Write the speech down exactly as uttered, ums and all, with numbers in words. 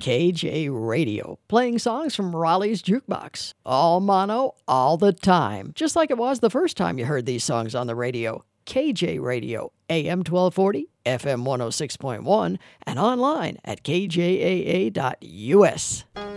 K J Radio, playing songs from Raleigh's Jukebox. All mono, all the time, just like it was the first time you heard these songs on the radio. K J Radio, A M twelve forty, F M one oh six point one, and online at K J A A dot U S.